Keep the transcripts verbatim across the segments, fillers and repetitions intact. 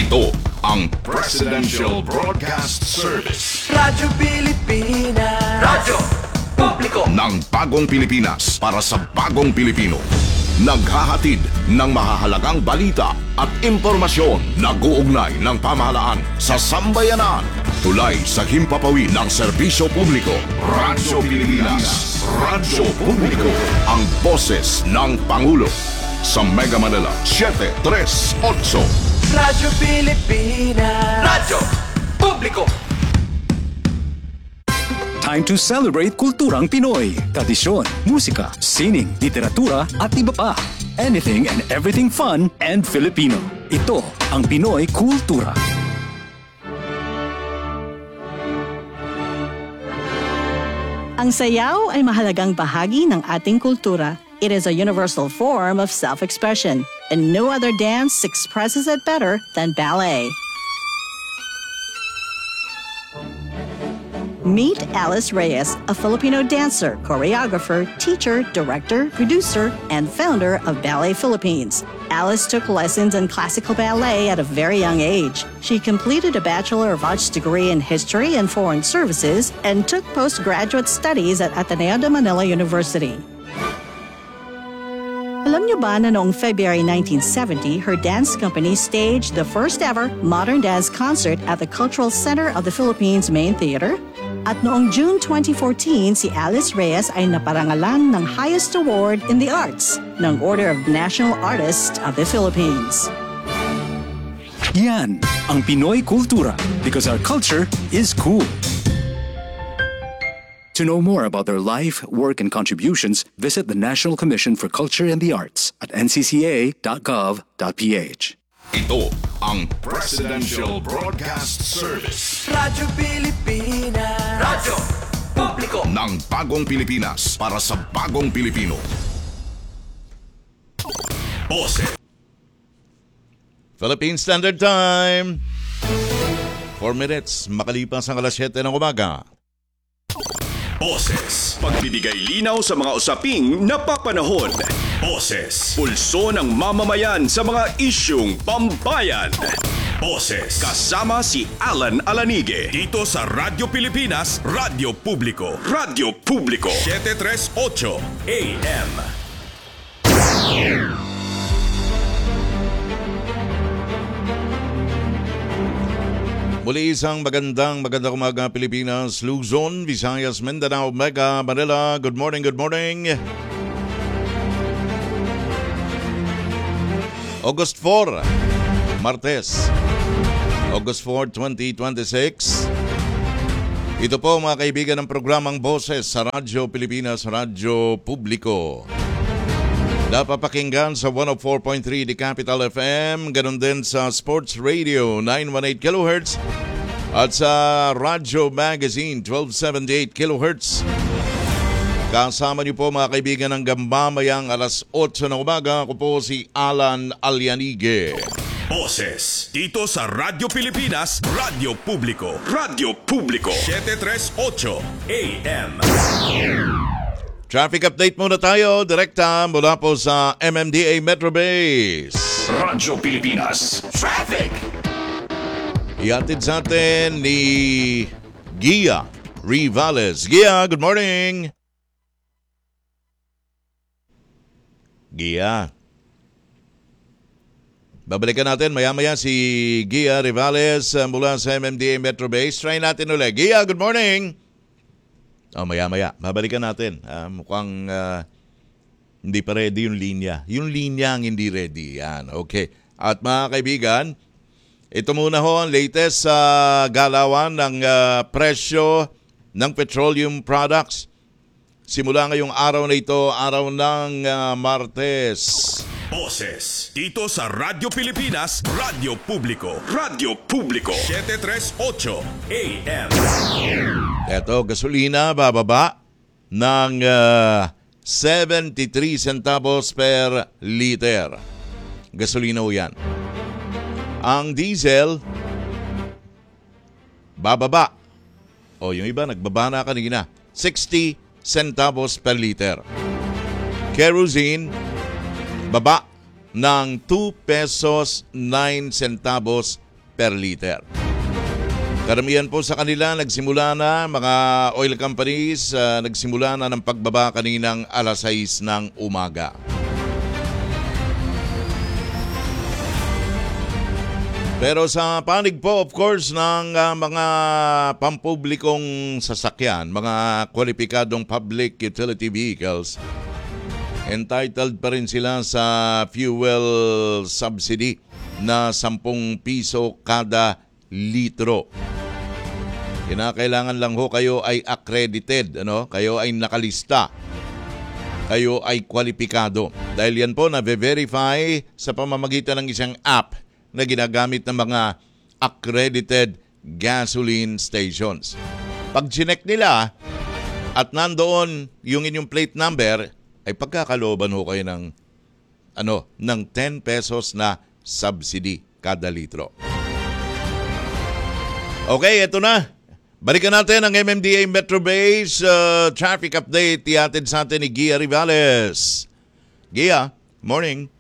Ito ang Presidential Broadcast Service. Radyo Pilipinas. Radyo Publiko ng bagong Pilipinas para sa bagong Pilipino. Naghahatid ng mahahalagang balita at impormasyon na guugnay ng pamahalaan sa sambayanan. Tulay sa himpapawid ng serbisyo publiko. Radyo Pilipinas. Radyo Publiko. Ang boses ng Pangulo. Sa Mega Manila, seven three eight. Radyo Pilipinas. Radyo Publiko. Time to celebrate kulturang Pinoy. Tradisyon, musika, sining, literatura at iba pa. Anything and everything fun and Filipino. Ito ang Pinoy Kultura. Ang sayaw ay mahalagang bahagi ng ating kultura. It is a universal form of self-expression, and no other dance expresses it better than ballet. Meet Alice Reyes, a Filipino dancer, choreographer, teacher, director, producer, and founder of Ballet Philippines. Alice took lessons in classical ballet at a very young age. She completed a Bachelor of Arts degree in History and Foreign Services and took postgraduate studies at Ateneo de Manila University. Alam niyo ba na noong February nineteen seventy, her dance company staged the first ever modern dance concert at the Cultural Center of the Philippines Main Theater? At noong June twenty fourteen, si Alice Reyes ay naparangalan ng highest award in the arts, ng Order of National Artist of the Philippines. Yan ang Pinoy Kultura, because our culture is cool. To know more about their life, work, and contributions, visit the National Commission for Culture and the Arts at n c c a dot gov dot p h. Ito ang Presidential Broadcast Service. Radyo Pilipinas. Radyo Publiko ng bagong Pilipinas para sa bagong Pilipino. Boses. Philippine Standard Time. four minutes makalipas ang alas siyete ng umaga. Boses. Pagbibigay linaw sa mga usaping napapanahon. Boses. Pulso ng mamamayan sa mga isyung pambayan. Boses. Kasama si Alan Alanige. Dito sa Radyo Pilipinas, Radyo Publiko. Radyo Publiko. seven three eight A M. Muli isang magandang magandang umaga Pilipinas, Luzon, Visayas, Mindanao, Mega, Manila. Good morning, good morning. August fourth, Martes. August fourth, twenty twenty-six. Ito po mga kaibigan ng programang Boses sa Radyo Pilipinas, Radyo Publiko. Napapakinggan sa one oh four point three The Capital F M, ganun din sa Sports Radio nine eighteen kilohertz at sa Radyo Magazine twelve seventy-eight kilohertz. Kasama niyo po mga kaibigan ng Gambamayang alas eight ng umaga. Ako po si Alan Alianige. Boses. Dito sa Radyo Pilipinas, Radyo Publiko. Radyo Publiko. seven three eight A M. Traffic update muna tayo, direkta mula po sa M M D A Metro Base. Radyo Pilipinas Traffic. Ihatid sa atin ni Gia Rivales. Gia, good morning. Gia. Babalikan natin maya-maya si Gia Rivales uh, mula sa M M D A Metro Base. Try natin ulit. Gia, good morning. Oh, maya-maya. Babalikan natin. Uh, mukhang uh, hindi pa ready yung linya. Yung linya ang hindi ready. Yan. Okay. At mga kaibigan, ito muna ho ang latest sa uh, galawan ng uh, presyo ng petroleum products. Simula ngayong araw na ito, araw ng uh, Martes. Boses. Dito sa Radyo Pilipinas, Radyo Publiko. Radyo Publiko. seven three eight A M. Eto, gasolina bababa ng uh, seventy-three centavos per liter. Gasolina ho yan. Ang diesel, bababa. O yung iba, nagbaba na kanina. sixty centavos per liter. Kerosene, baba ng two pesos nine centavos per liter. Karamihan po sa kanila nagsimula na, mga oil companies, uh, nagsimula na ng pagbaba kaninang alas sais ng umaga. Pero sa panig po, of course, ng uh, mga pampublikong sasakyan, mga kwalipikadong public utility vehicles, entitled pa rin sila sa fuel subsidy na sampung piso kada litro. Kinakailangan lang ho kayo ay accredited, ano? Kayo ay nakalista. Kayo ay kwalipikado. Dahil yan po na-verify sa pamamagitan ng isang app na ginagamit ng mga accredited gasoline stations. Pag chinek nila at nandoon yung inyong plate number, ay pagkakalooban ho kayo ng, ano, ng ten pesos na subsidy kada litro. Okay, eto na. Balikan natin ang M M D A Metro Base uh, traffic update. Ihatid sa atin ni Gia Rivales. Gia, morning.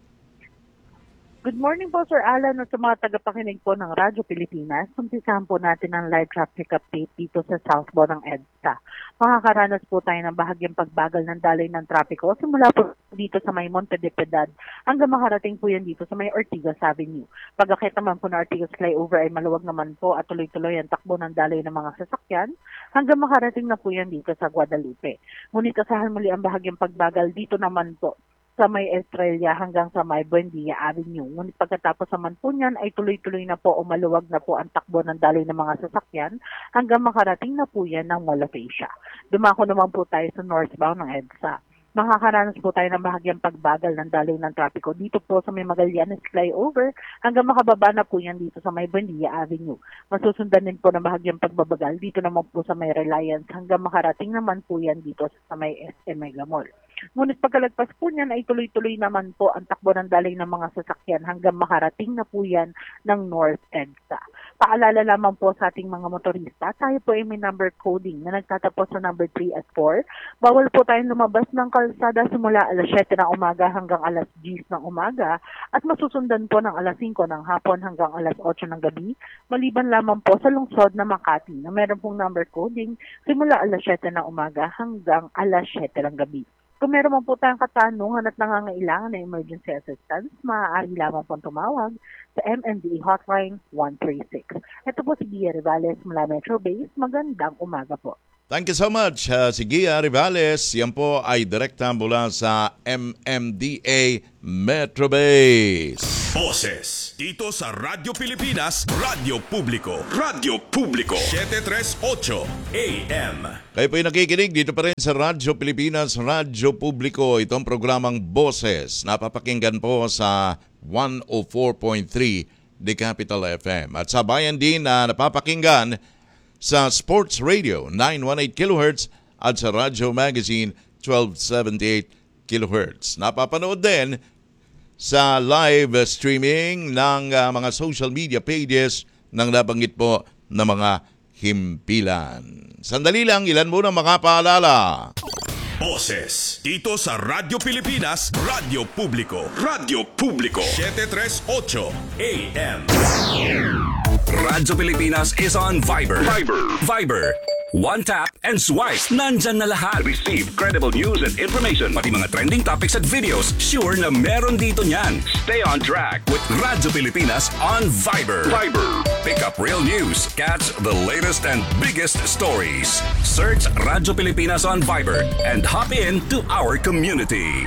Good morning po, Sir Alan, at sa mga tagapakinig po ng Radyo Pilipinas. Umpisahan po natin ang live traffic update dito sa southbound ng EDSA. Makakaranas po tayo ng bahagyang pagbagal ng daloy ng trapiko simula po dito sa may Monte de Piedad hanggang makarating po yan dito sa may Ortigas Avenue. Pag-akit naman po ng Ortigas flyover ay maluwag naman po at tuloy-tuloy ang takbo ng daloy ng mga sasakyan hanggang makarating na po yan dito sa Guadalupe. Ngunit asahan muli ang bahagyang pagbagal dito naman po sa may Estrella hanggang sa may Buendia Avenue. Ngunit pagkatapos naman po niyan ay tuloy-tuloy na po o maluwag na po ang takbo ng daloy ng mga sasakyan hanggang makarating na po yan ng Mall of Asia. Dumako naman po tayo sa northbound ng EDSA. Makakaranas po tayo ng bahagyang pagbagal ng daloy ng trapiko dito po sa may Magallanes flyover hanggang makababa na po yan dito sa may Buendia Avenue. Masusundan din po ng bahagyang pagbabagal dito naman po sa may Reliance hanggang makarating naman po yan dito sa may S M Mega Mall. Ngunit pagkalagpas po niyan ay tuloy-tuloy naman po ang takbo ng daloy ng mga sasakyan hanggang makarating na po yan ng North EDSA. Paalala lamang po sa ating mga motorista, tayo po ay may number coding na nagtatapos sa number three at four. Bawal po tayong lumabas ng kalsada simula alas siyete ng umaga hanggang alas diyes ng umaga at masusundan po ng alas singko ng hapon hanggang alas otso ng gabi, maliban lamang po sa lungsod na Makati na meron pong number coding simula alas siyete ng umaga hanggang alas siyete ng gabi. Kung meron man po tayong katanungan at nangangailangan ng emergency assistance, maaari lamang pong tumawag sa M M D A Hotline one three six. Ito po si Gia Rivales mula Metro Base. Magandang umaga po. Thank you so much, uh, si Gia Rivales. Yan po ay direkta mula sa M M D A Metro Base. Boses dito sa Radyo Pilipinas, Radyo Publiko, Radyo Publiko, seven thirty-eight A M. Kayo po yung nakikinig dito pa rin sa Radyo Pilipinas, Radyo Publiko. Itong programang Boses, napapakinggan po sa one oh four point three The Capital F M. At sa bayan din na napapakinggan sa Sports Radio nine eighteen kilohertz at sa Radyo Magazine twelve seventy-eight kilohertz. Napapanood din sa live streaming ng uh, mga social media pages ng nabanggit po na mga himpilan. Sandali lang, ilan muna makapaalala. Boses dito sa Radyo Pilipinas, Radyo Publiko, Radyo Publiko, seven thirty-eight A M. Radyo Pilipinas is on Viber. Viber. Viber. One tap and swipe. Nandyan na lahat. Receive credible news and information. Pati mga trending topics at videos. Sure na meron dito niyan. Stay on track with Radyo Pilipinas on Viber. Viber. Pick up real news. Catch the latest and biggest stories. Search Radyo Pilipinas on Viber and hop in to our community.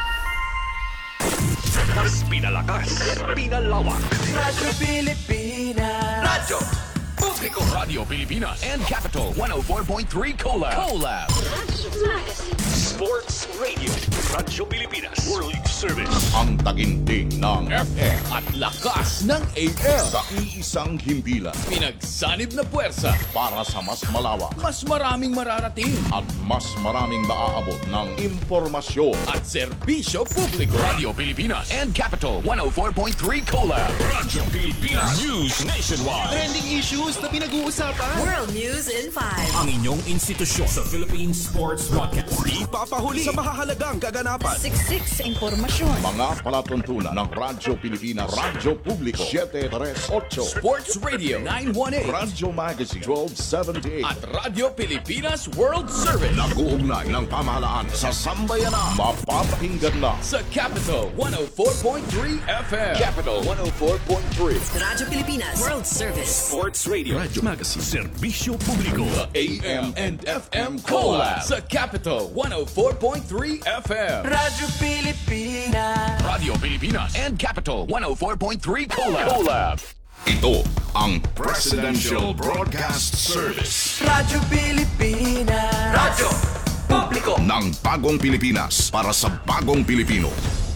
Mas pinalakas, pinalawak. Radyo Pilipinas. Radyo Publiko. Radio Pilipinas and Capital one oh four point three Collab. Collab. Sports Radio. Radyo Pilipinas. World Service. Ang taginting ng F M at lakas ng A M. sa iisang himpilan Pinagsanib na puwersa. para sa mas malawak Mas maraming mararating. at mas maraming maaabot ng impormasyon. At serbisyo publiko. Radio Pilipinas and Capital one oh four point three Collab. Radyo Pilipinas. News nationwide. Trending issues na pinag-uusapan. World News in five. Ang inyong institusyon sa Philippine Sports Broadcast. Di papahuli sa mahahalagang kaganapan. Siksik sa impormasyon. Mga palatuntunan ng Radyo Pilipinas, Radyo Publiko, seven three eight, Sports Radio nine one eight Radyo Magazine, twelve seventy-eight, at Radio Pilipinas World Service nag-uugnay ng pamahalaan sa sambayanan. Mapapakinggan lang sa Capital one oh four point three F M. Capital one oh four point three. Radyo Pilipinas World Service. Sports Radio. Radyo Magazine. Serbisyo Publiko. A M and F M Collab sa Capital one oh four point three F M. Radyo Pilipinas. Radio Pilipinas and Capital one oh four point three Collab. Collab. ito ang Presidential Broadcast Service Radyo Pilipinas. Radyo Publiko ng Bagong Pilipinas para sa Bagong Pilipino.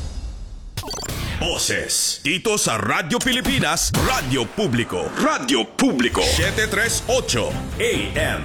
Boses dito sa Radyo Pilipinas, Radyo Publiko. Radyo Publiko seven three eight A M.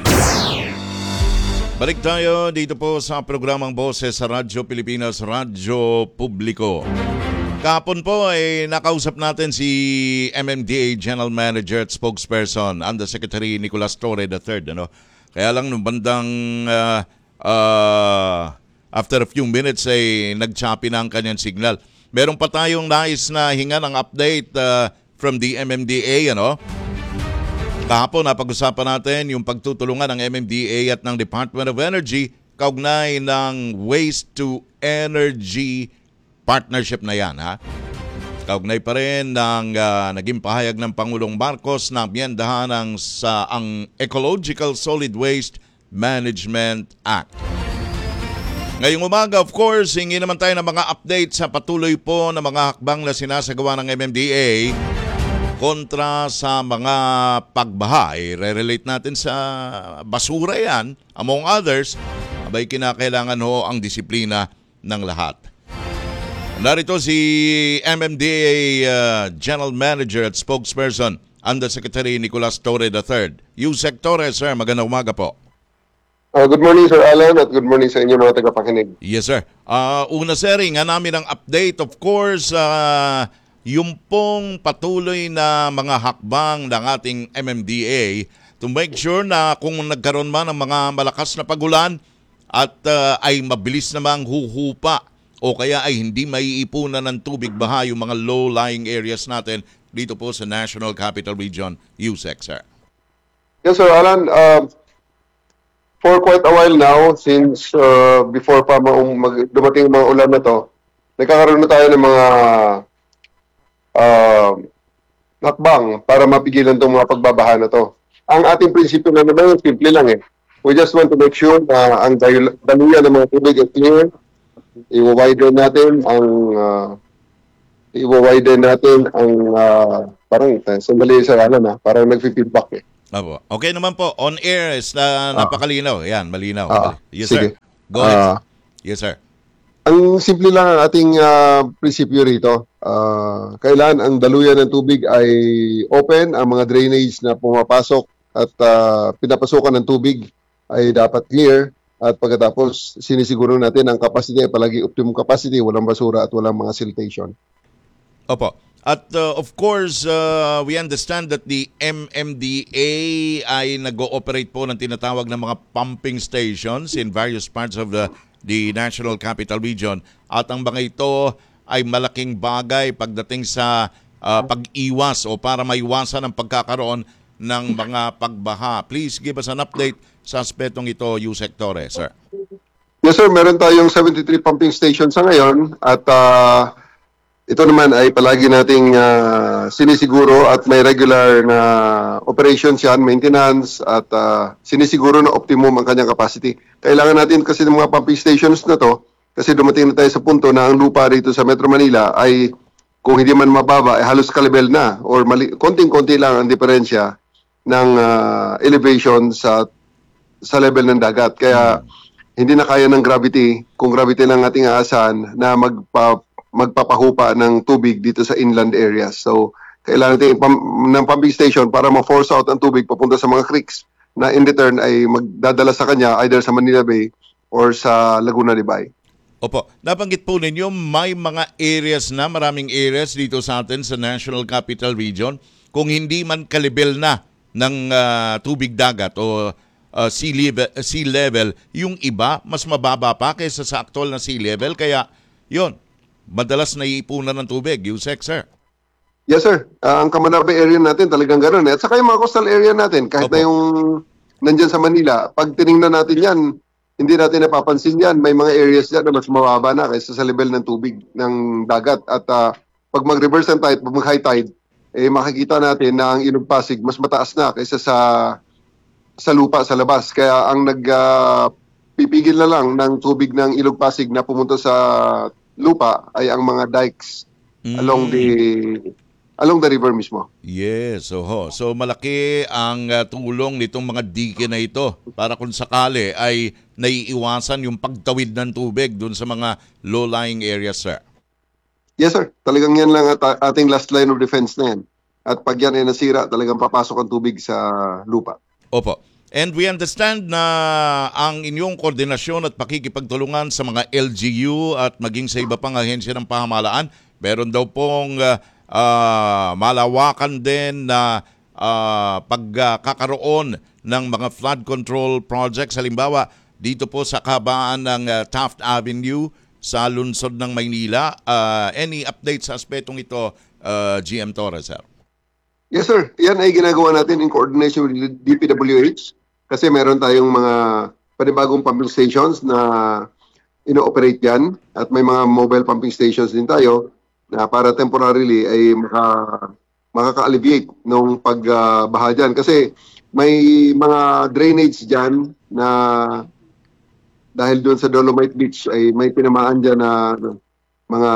Balik tayo dito po sa programang Boses sa Radyo Pilipinas, Radyo Publiko. Kahapon po ay nakausap natin si M M D A General Manager at Spokesperson, Undersecretary Nicolas Torre the third. Ano? Kaya lang nung bandang uh, uh, after a few minutes ay nag-choppy na ang kanyang signal. Meron pa tayong nais na hinga ng update uh, from the M M D A. Ano? Kahapon napag-usapan natin yung pagtutulungan ng M M D A at ng Department of Energy kaugnay ng Waste to Energy partnership na yan. Ha? Kaugnay pa rin ng uh, naging pahayag ng Pangulong Marcos na amyendahan ng sa ang Ecological Solid Waste Management Act. Ngayong umaga, of course, hingi naman tayo ng mga update sa patuloy po na mga hakbang na sinasagawa ng M M D A kontra sa mga pagbaha. I-relate natin sa basura yan, among others, abay kinakailangan ho ang disiplina ng lahat. Narito si M M D A uh, General Manager at Spokesperson, Undersecretary Nicolas Torre the third. Yusek Torre, sir, magandang umaga po. Uh, good morning, Sir Alan, at good morning sa inyo mga tagapakinig. Yes, sir. Uh, una, sir, nga namin ang update. Of course, uh, yung pong patuloy na mga hakbang ng ating M M D A to make sure na kung nagkaroon man ng mga malakas na pagulan at uh, ay mabilis namang huhupa o kaya ay hindi maiipunan ng tubig baha yung mga low-lying areas natin dito po sa National Capital Region, Yusek, sir. Yes, Sir Alan. Uh, For quite a while now, since uh, before pa maung mag, dumating mga ulan na to, nagkakaroon na tayo ng mga uh, hakbang para mapigilan itong mga pagbabaha na to. Ang ating prinsipyo na naman, simple lang eh. We just want to make sure na ang daluyan ng mga tubig ay clear. I-widen natin ang uh, i-widen natin ang uh, parang sandali sa alam na, parang nag-feedback eh. Abo. Okay naman po. On air is na napakalinaw. Yan, malinaw. Ah, yes, sige. sir. Go ahead. Ah, yes, sir. Ang simple lang ang ating uh, prinsipyo rito. Uh, kailan ang daluyan ng tubig ay open, ang mga drainage na pumapasok at uh, pinapasukan ng tubig ay dapat clear, at pagkatapos sinisiguro natin ang capacity ay palagi optimum capacity, walang basura at walang mga siltation. Opo. At uh, of course, uh, we understand that the M M D A ay nag-ooperate po ng tinatawag na mga pumping stations in various parts of the, the National Capital Region. At ang mga ito ay malaking bagay pagdating sa uh, pag-iwas o para maiwasan ang pagkakaroon ng mga pagbaha. Please give us an update sa aspetong ito, Yusek Torre, sir. Yes, sir. Meron tayong seventy-three pumping stations sa ngayon, at uh, ito naman ay palagi nating uh, sinisiguro at may regular na operations yan, maintenance, at uh, sinisiguro na optimum ang kanyang capacity. Kailangan natin kasi ng mga pumping stations na to kasi dumating na tayo sa punto na ang lupa rito sa Metro Manila ay kung hindi man mababa ay halos kalibel na or mali- konting-konti lang ang diferensya ng uh, elevation sa sa level ng dagat. Kaya hindi na kaya ng gravity, kung gravity lang ating aasahan, na magpa magpapahupa ng tubig dito sa inland areas. So, kailangan natin pam- ng pumping station para ma-force out ang tubig papunta sa mga creeks na in return ay magdadala sa kanya either sa Manila Bay or sa Laguna de Bay. Opo. Nabanggit po ninyo, may mga areas na, maraming areas dito sa atin sa National Capital Region, kung hindi man kalibel na ng ah, tubig dagat o ah, sea, level, sea level, yung iba mas mababa pa kaysa sa actual na sea level. Kaya yon, madalas naiipunan ng tubig. Yusek, sir. Yes, sir. Ah, ang Kamanaba area natin talagang gano'n. Eh. At saka yung mga coastal area natin, kahit Opo. na yung nandyan sa Manila, pag tinignan natin yan, hindi natin napapansin yan. May mga areas dyan na mas mababa na kaysa sa level ng tubig ng dagat. At ah, pag mag-reverse ang tide, pag mag-high tide, eh makikita natin na ang Ilog Pasig mas mataas na kaysa sa sa lupa sa labas. Kaya ang nag ah, pipigil na lang ng tubig ng Ilog Pasig na pumunta sa lupa ay ang mga dikes along the along the river mismo. Yes, oho. So malaki ang uh, tulong nitong mga dike na ito para kung sakali ay naiiwasan yung pagtawid ng tubig dun sa mga low-lying areas, sir. Yes, sir. Talagang yan lang at ating last line of defense na yan. At pag yan ay nasira, talagang papasok ang tubig sa lupa. Opo. And we understand na ang inyong koordinasyon at pakikipagtulungan sa mga L G U at maging sa iba pang ahensya ng pamahalaan, meron daw pong uh, uh, malawakan din na uh, pagkakaroon ng mga flood control projects. Halimbawa, dito po sa kabaan ng uh, Taft Avenue sa lungsod ng Maynila. Uh, any updates sa aspetong ito, uh, G M Torres, sir? Yes, sir. Yan ay ginagawa natin in coordination with D P W H kasi meron tayong mga panibagong pumping stations na ino-operate yan at may mga mobile pumping stations din tayo na para temporarily ay maka, makaka-alleviate nung pagbaha dyan. Kasi may mga drainage dyan na dahil doon sa Dolomite Beach ay may tinamaan dyan na mga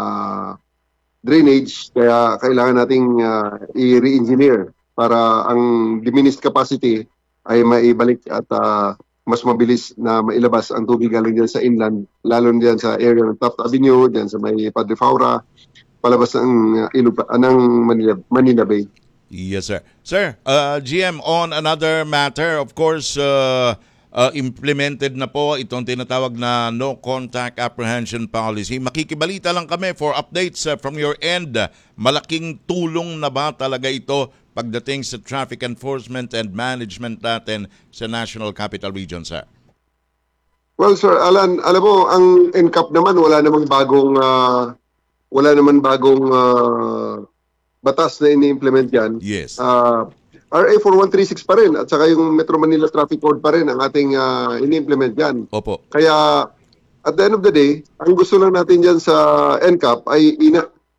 drainage, kaya kailangan nating uh, i-re-engineer para ang diminished capacity ay maibalik at uh, mas mabilis na mailabas ang tubig galing dyan sa inland, lalo dyan sa area ng Taft Avenue, dyan sa may Padre Faura, palabas ng, uh, Ilog, uh, ng Manila, Manila Bay. Yes, sir. Sir, uh, G M, on another matter, of course, uh, uh, implemented na po itong tinatawag na no contact apprehension policy. Makikibalita lang kami for updates uh, from your end. Malaking tulong na ba talaga ito pagdating sa traffic enforcement and management natin sa National Capital Region, sir? Well, sir, Alan, alam mo, ang N C A P naman, wala namang bagong, uh, wala naman bagong uh, batas na ini-implement yan. Yes. Uh, R A four one three six pa rin at saka yung Metro Manila Traffic Code pa rin ang ating uh, ini-implement yan. Opo. Kaya, at the end of the day, ang gusto lang natin dyan sa N C A P ay ina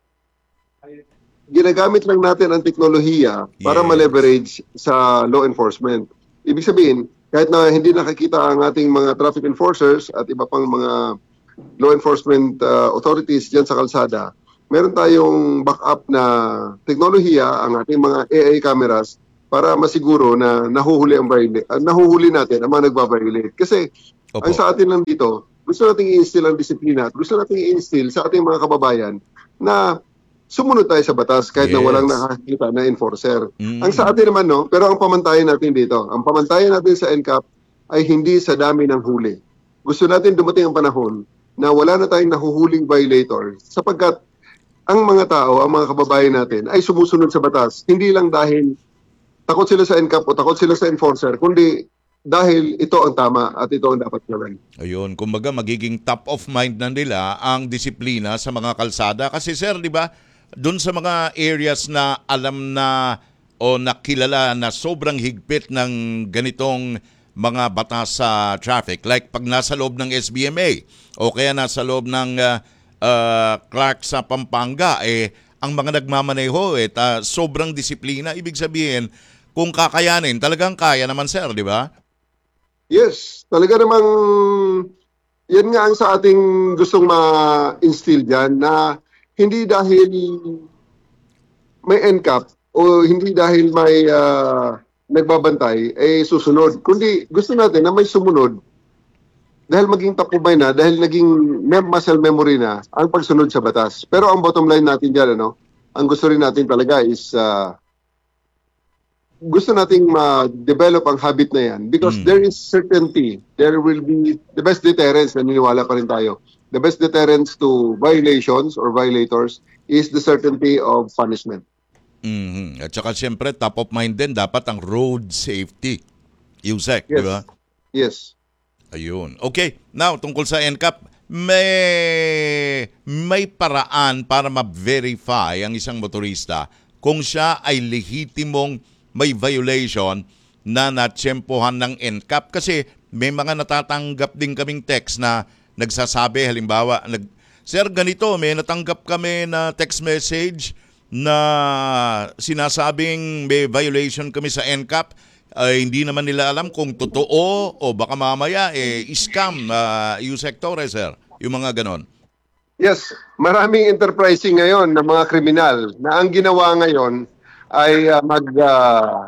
ginagamit lang natin ang teknolohiya para Yes. ma-leverage sa law enforcement. Ibig sabihin, kahit na hindi nakikita ang ating mga traffic enforcers at iba pang mga law enforcement uh, authorities dyan sa kalsada, meron tayong backup na teknolohiya, ang ating mga A I cameras, para masiguro na nahuhuli ang violate, uh, nahuhuli natin ang mga nagbabiolate. Kasi Opo. ang sa atin lang dito, gusto nating i-instill ang disiplina at gusto nating i-instill sa ating mga kababayan na sumunod tayo sa batas kahit na Yes. walang nakakita na enforcer. Mm. Ang sa atin naman, no, pero ang pamantayan natin dito, ang pamantayan natin sa N C A P ay hindi sa dami ng huli. Gusto natin dumating ang panahon na wala na tayong nahuhuling violator sapagkat ang mga tao, ang mga kababayan natin ay sumusunod sa batas. Hindi lang dahil takot sila sa N C A P o takot sila sa enforcer, kundi dahil ito ang tama at ito ang dapat gawin. Ayun, kumbaga magiging top of mind na nila ang disiplina sa mga kalsada. Kasi sir, di ba, doon sa mga areas na alam na o nakilala na sobrang higpit ng ganitong mga batas sa traffic, like pag nasa loob ng S B M A o kaya nasa loob ng uh, uh, Clark sa Pampanga, eh, ang mga nagmamaneho, eh, ta, sobrang disiplina. Ibig sabihin, kung kakayanin, talagang kaya naman sir, di ba? Yes, talaga namang yan nga ang sa ating gustong ma-instill dyan na hindi dahil may N C A P o hindi dahil may uh, nagbabantay, eh susunod. Kundi gusto natin na may sumunod dahil maging top of mind na, dahil naging muscle memory na ang pagsunod sa batas. Pero ang bottom line natin dyan, ano, ang gusto rin natin talaga is uh, gusto nating ma-develop ang habit na yan because Mm. there is certainty. There will be the best deterrence, naniniwala pa rin tayo. The best deterrence to violations or violators is the certainty of punishment. Mhm. At saka siyempre, top of mind din dapat ang road safety. Yusek, di Yes. ba? Yes. Ayun. Okay, now tungkol sa N C A P, may may paraan para ma-verify ang isang motorista kung siya ay lehitimong may violation na natsyempohan ng N C A P. Kasi may mga natatanggap din kaming text na nagsasabi, halimbawa, nag, Sir, ganito, may natanggap kami na text message na sinasabing may violation kami sa N C A P. Ay hindi naman nila alam kung totoo o baka mamaya eh scam, uh, Yusek Torres, sir. Yung mga ganon. Yes, maraming enterprising ngayon ng mga kriminal na ang ginawa ngayon ay uh, mag uh,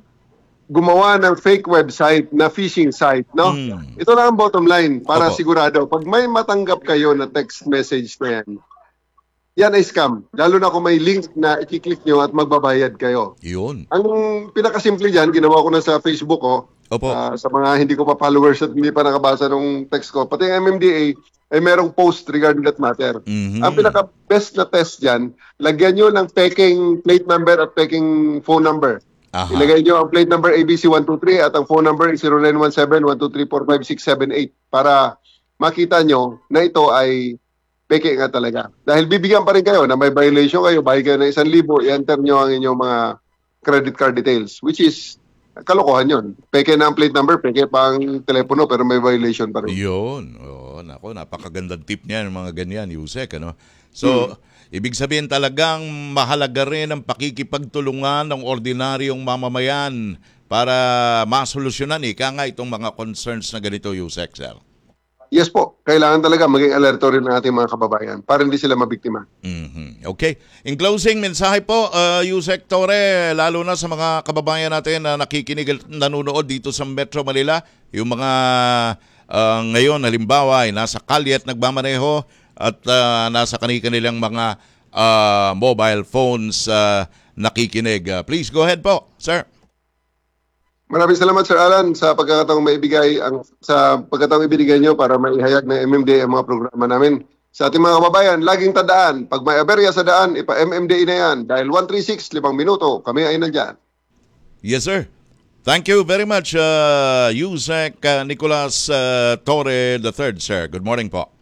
gumawa ng fake website na phishing site, no? Mm. Ito lang ang bottom line para Opo. sigurado. Pag may matanggap kayo na text message na yan, yan ay scam. Lalo na kung may link na i-click nyo at magbabayad kayo. Yun. Ang pinakasimple dyan, ginawa ko na sa Facebook ko, Opo. ah, sa mga hindi ko pa followers at hindi pa nakabasa ng text ko. Pati ang M M D A ay merong post regarding that matter. Mhm. Ang pinaka-best na test dyan, lagyan nyo ng peking plate number at peking phone number. Aha. Ilagay nyo ang plate number A B C one two three at ang phone number zero nine one seven one two three four five six seven eight para makita nyo na ito ay peke nga talaga. Dahil bibigyan pa rin kayo na may violation kayo, bayad kayo ng isang libo, i-enter nyo ang inyong mga credit card details, which is kalokohan yun. Peke na ang plate number, peke pa ang telepono, pero may violation pa rin. Yun. Oh, nako, napakagandang tip niyan, mga ganyan, Yusek. Ano? So, ibig sabihin talagang mahalaga rin ang pakikipagtulungan ng ordinaryong mamamayan para masolusyonan ika nga itong mga concerns na ganito, Yusek, sir. Yes po, kailangan talaga maging alerto rin ng ating mga kababayan para hindi sila mabiktima. Mhm. Okay. In closing, mensahe po, uh, Yusek Torre, lalo na sa mga kababayan natin na nakikinig at nanonood dito sa Metro Manila, yung mga uh, ngayon, halimbawa, ay nasa kalye at nagmamaneho at uh, nasa kanilang mga uh, mobile phones uh, nakikinig. Uh, please go ahead po, sir. Maraming salamat Sir Alan sa pagkakataong maibigay ang sa pagkakataong ibigay niyo para maihayag ng M M D A ang mga programa namin. Sa ating mga kababayan, laging tandaan, pag may aberya sa daan, ipa-M M D A na yan. Dahil one three six, limang minuto, kami ay nandyan. Yes, sir. Thank you very much, uh, Yusek uh, Nicolas uh, Torre the third, sir. Good morning po.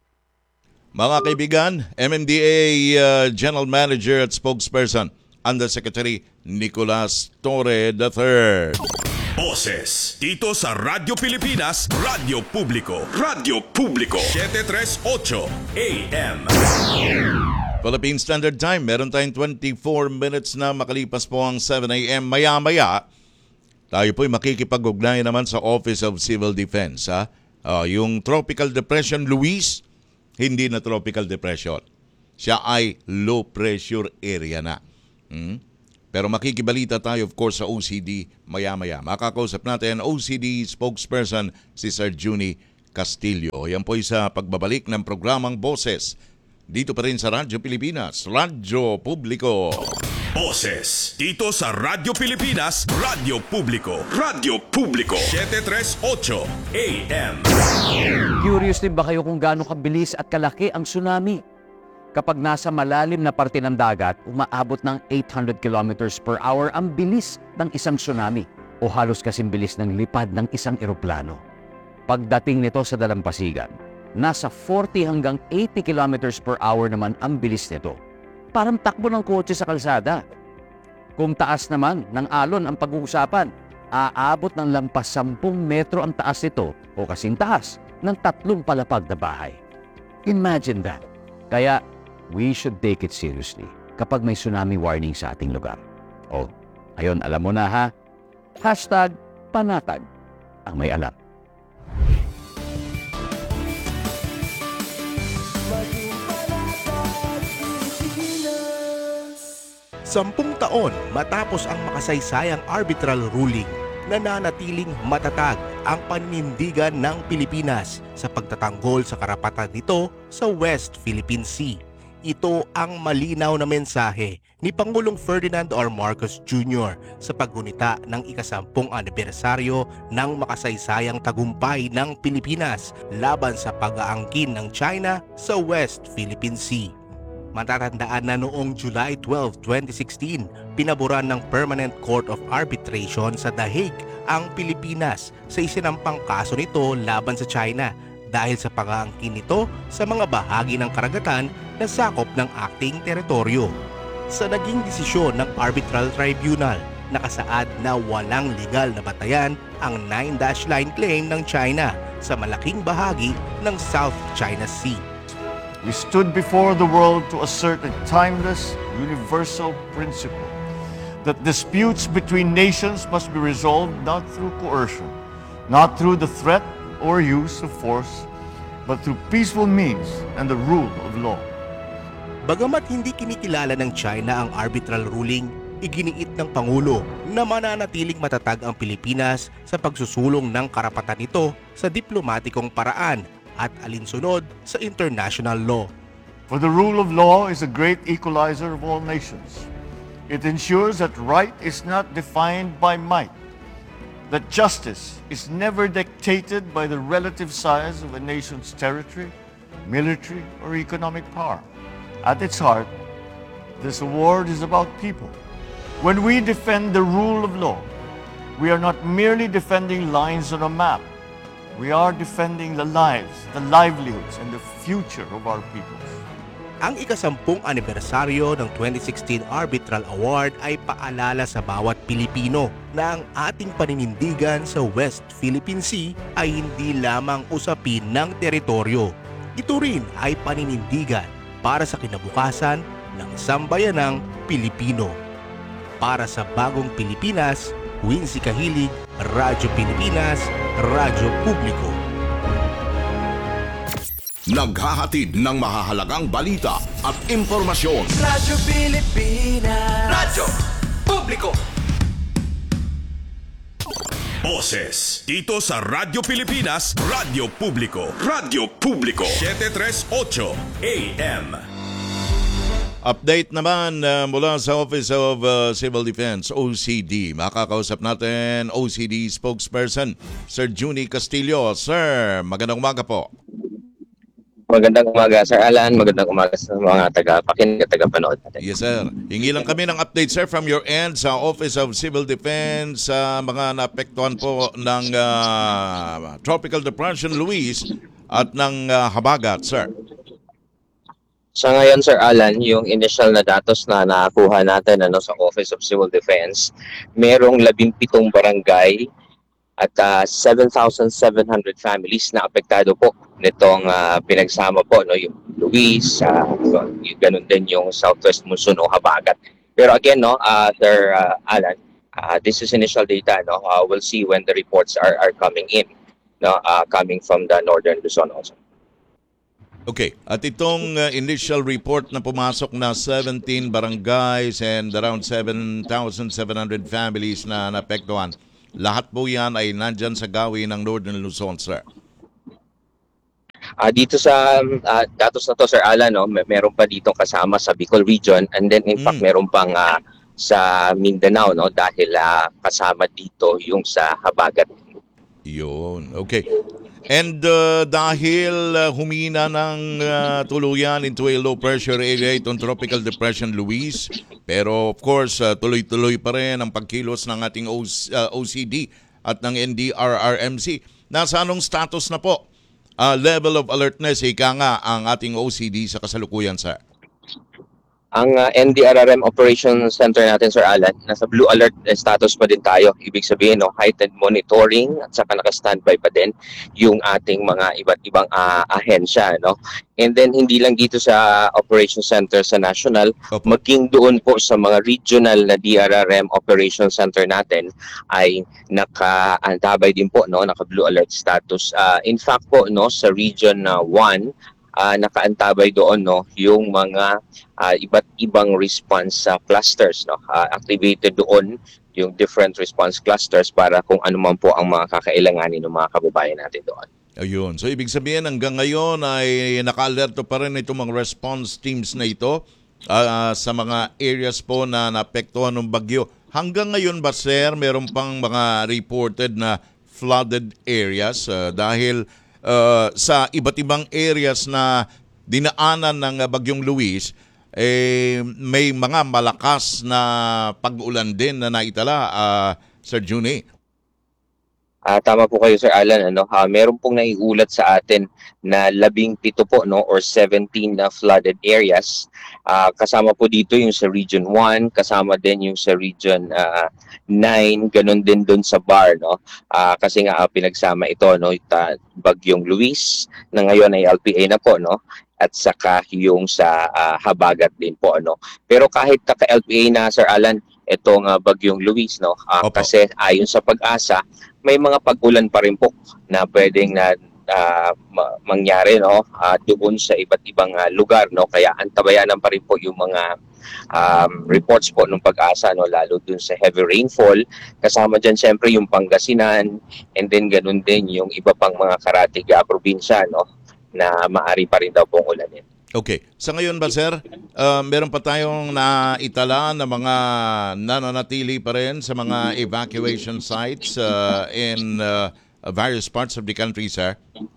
Mga kaibigan, M M D A uh, General Manager at Spokesperson, Undersecretary Nicolas Torre the third. Boses dito sa Radyo Pilipinas, Radyo Publiko. Radyo Publiko, seven thirty-eight A M. Philippine Standard Time, meron tayong twenty-four minutes na makalipas po ang seven A M. Maya-maya, tayo po'y makikipag-ugnayan naman sa Office of Civil Defense. Ha? Uh, yung Tropical Depression Luis, hindi na Tropical Depression. Siya ay low pressure area na. Hmm? Pero makikibalita tayo of course sa O C D maya-maya. Makakausap natin ang O C D spokesperson si Sir Juni Castillo. Yan po sa pagbabalik ng programang Boses. Dito pa rin sa Radyo Pilipinas, Radyo Publiko. Boses dito sa Radyo Pilipinas, Radyo Publiko. Radyo Publiko, seven thirty-eight A M. Curious din ba kayo kung gaano kabilis at kalaki ang tsunami? Kapag nasa malalim na parte ng dagat, umaabot ng eight hundred kilometers per hour ang bilis ng isang tsunami o halos kasing bilis ng lipad ng isang eroplano. Pagdating nito sa dalampasigan, nasa forty hanggang eighty kilometers per hour naman ang bilis nito. Parang takbo ng kotse sa kalsada. Kung taas naman ng alon ang pag-uusapan, aabot ng lampas sampung metro ang taas nito o kasing taas ng tatlong palapag na bahay. Imagine that. Kaya, we should take it seriously kapag may tsunami warning sa ating lugar. O, ayun, alam mo na ha? Hashtag panatag ang may alam. Sampung taon matapos ang makasaysayang arbitral ruling, nananatiling matatag ang paninindigan ng Pilipinas sa pagtatanggol sa karapatan nito sa West Philippine Sea. Ito ang malinaw na mensahe ni Pangulong Ferdinand R. Marcos Junior sa paggunita ng ikasampung anibersaryo ng makasaysayang tagumpay ng Pilipinas laban sa pag-aangkin ng China sa West Philippine Sea. Matatandaan na noong July twelfth, twenty sixteen, pinaboran ng Permanent Court of Arbitration sa The Hague ang Pilipinas sa isinampang kaso nito laban sa China dahil sa pag-aangkin nito sa mga bahagi ng karagatan na sakop ng acting teritoryo. Sa naging desisyon ng Arbitral Tribunal, nakasaad na walang legal na batayan ang Nine Dash Line claim ng China sa malaking bahagi ng South China Sea. We stood before the world to assert a timeless, universal principle that disputes between nations must be resolved not through coercion, not through the threat or use of force, but through peaceful means and the rule of law. Bagamat hindi kinikilala ng China ang arbitral ruling, iginiit ng Pangulo na mananatiling matatag ang Pilipinas sa pagsusulong ng karapatan nito sa diplomatikong paraan at alinsunod sa international law. For the rule of law is a great equalizer of all nations. It ensures that right is not defined by might, that justice is never dictated by the relative size of a nation's territory, military, or economic power. At its heart, this award is about people. When we defend the rule of law, we are not merely defending lines on a map. We are defending the lives, the livelihoods, and the future of our peoples. Ang ikasampung anibersaryo ng twenty sixteen Arbitral Award ay paalala sa bawat Pilipino na ang ating paninindigan sa West Philippine Sea ay hindi lamang usapin ng teritoryo. Ito rin ay paninindigan para sa kinabukasan ng sambayanang Pilipino. Para sa Bagong Pilipinas, Wincy Kahilig, Radyo Pilipinas, Radyo Publiko. Naghahatid ng mahahalagang balita at impormasyon. Radyo Pilipinas. Radyo Publiko. Boses dito sa Radyo Pilipinas, Radyo Publiko. Radyo Publiko seven thirty-eight A M. Update naman uh, mula sa Office of uh, Civil Defense, O C D. Makakausap natin O C D spokesperson, Sir Juni Castillo. Sir, magandang umaga po. Magandang umaga, Sir Alan. Magandang umaga sa mga taga-pakinig at taga-panood natin. Yes, sir. Hingi lang kami ng update, sir, from your end sa Office of Civil Defense sa uh, mga naapektuhan po ng uh, Tropical Depression Luis at ng uh, habagat, sir. Sa ngayon, Sir Alan, yung initial na datos na nakakuha natin ano, sa Office of Civil Defense, merong labing pitong barangay at uh, seven thousand seven hundred families na apektado po nitong uh, pinagsama po, no, yung Luis, uh, yung ganun din yung Southwest Monsoon o habagat. Pero again, no, uh, Sir uh, Alan, uh, this is initial data. No? Uh, we'll see when the reports are, are coming in, no, uh, coming from the Northern Luzon also. Okay, at itong uh, initial report na pumasok na seventeen barangays and around seven thousand seven hundred families na naapektuhan, lahat po yan ay nandyan sa gawin ng Northern Luzon, sir. Uh, dito sa uh, datos na to, Sir Alan, no, may, meron pa dito kasama sa Bicol region and then in mm. fact meron pang uh, sa Mindanao, no, dahil uh, kasama dito yung sa habagat. Yun, okay. And uh, dahil uh, humina ng uh, tuluyan into a low pressure area itong Tropical Depression Luis, pero of course uh, tuloy-tuloy pa rin ang pagkilos ng ating o- uh, O C D at ng N D R R M C. Nasa anong status na po? Uh, level of alertness, ika nga ang ating O C D sa kasalukuyan, sir? Ang uh, N D R R M Operations Center natin, Sir Alan, nasa blue alert status pa din tayo. Ibig sabihin, no, heightened monitoring at saka naka-standby pa din yung ating mga iba't ibang uh, ahensya. No? And then, hindi lang dito sa Operations Center sa National, Opo. maging doon po sa mga regional na D R R M Operations Center natin ay naka-antabay din po, no, naka-blue alert status. Uh, in fact po, no, sa Region uh, one, Uh, nakaantabay doon, no, yung mga uh, iba't ibang response uh, clusters, no, uh, activated doon yung different response clusters para kung ano man po ang mga kakailanganin ng mga kababayan natin doon. Ayun. So ibig sabihin hanggang ngayon ay naka-alerto pa rin itong mga response teams na ito uh, sa mga areas po na naapektuhan ng bagyo. Hanggang ngayon ba, sir, meron pang mga reported na flooded areas uh, dahil Uh, sa iba't ibang areas na dinaanan ng uh, Bagyong Luis, eh, may mga malakas na pag-ulan din na naitala, uh, Sir Juni. Ah, tama po kayo, Sir Alan. Ano, ha, meron pong naiulat sa atin na labing pito po, no, or seventeen na flooded areas. Ah, kasama po dito yung sa Region one, kasama din yung sa Region uh, nine, ganun din doon sa Bar, no. Ah, kasi nga uh, pinagsama ito, no, ita, Bagyong Luis na ngayon ay L P A na po, no, at saka yung sa uh, Habagat din po, ano. Pero kahit naka-L P A na, Sir Alan, itong uh, Bagyong Luis, no, uh, kasi ayon sa Pag-asa, may mga pag-ulan pa rin po na pwedeng na uh, mangyari, no, uh, doon sa iba't ibang uh, lugar, no, kaya antabayanan pa rin po yung mga um, reports po ng Pag-asa, no, lalo dun sa heavy rainfall, kasama dyan siyempre yung Pangasinan, and then ganun din yung iba pang mga karatig uh, probinsya, no, na maari pa rin daw pong ulanin. Okay. Sa ngayon ba, sir, uh, meron pa tayong naitala na mga nananatili pa rin sa mga evacuation sites uh, in uh, various parts of the country, sir?